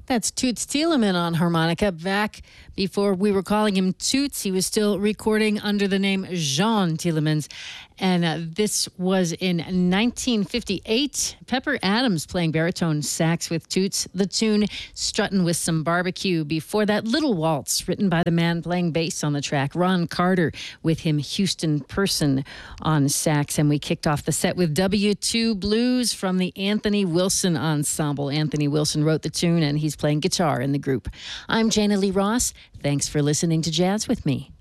That's Toots Thielemans on harmonica. Back before we were calling him Toots, he was still recording under the name Jean Thielemans. And this was in 1958. Pepper Adams playing baritone sax with Toots. The tune Struttin' with Some Barbecue. Before that, Little Waltz, written by the man playing bass on the track, Ron Carter, with him Houston Person on sax. And we kicked off the set with W2 Blues from the Anthony Wilson Ensemble. Anthony Wilson wrote the tune, and he's playing guitar in the group. I'm Jana Lee Ross. Thanks for listening to Jazz with Me.